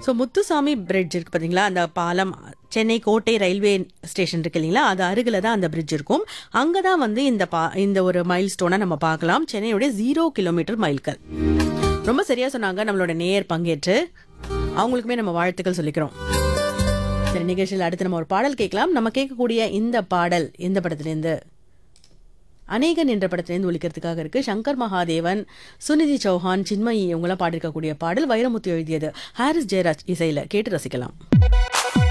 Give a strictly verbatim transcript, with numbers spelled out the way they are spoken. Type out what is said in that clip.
So Muthusamy bridge இருக்கு பார்த்தீங்களா, அந்த பாலம் சென்னை கோட்டை ரயில்வே ஸ்டேஷன் இருக்கு இல்லைங்களா, அது அருகில் தான் அந்த பிரிட்ஜ் இருக்கும். அங்கே தான் வந்து இந்த பா இந்த ஒரு மைல் ஸ்டோனை நம்ம பார்க்கலாம். சென்னையுடைய ஜீரோ கிலோமீட்டர் மைல்கல். ரொம்ப சரியாக சொன்னாங்க நம்மளோட நேயர் பங்கேற்று. அவங்களுக்குமே நம்ம வாழ்த்துக்கள் சொல்லிக்கிறோம். சரி, நிகழ்ச்சியில் அடுத்து நம்ம ஒரு பாடல் கேட்கலாம். நம்ம கேட்கக்கூடிய இந்த பாடல் எந்த படத்துலேருந்து? அநேகன் என்ற படத்திலேருந்து ஒலிக்கிறதுக்காக இருக்கு. சங்கர் மகாதேவன், சுனிதி சௌஹான், சின்மயி இவங்களாம் பாடிருக்கக்கூடிய பாடல். வைரமுத்து எழுதியது, ஹாரிஸ் ஜெயராஜ் இசையில. கேட்டு ரசிக்கலாம்.